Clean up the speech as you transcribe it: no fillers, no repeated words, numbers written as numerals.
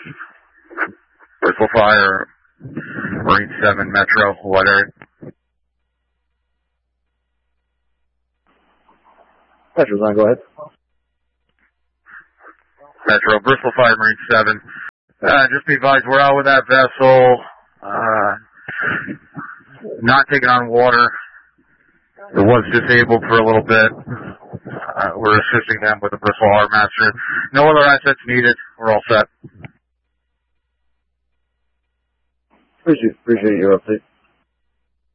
Bristol Fire, Marine 7, Metro, what area? Metro's on, go ahead. Metro, Bristol Fire, Marine 7. Just be advised, we're out with that vessel, not taking on water. It was disabled for a little bit. We're assisting them with the Bristol Harbor Master. No other assets needed. We're all set. Appreciate your update.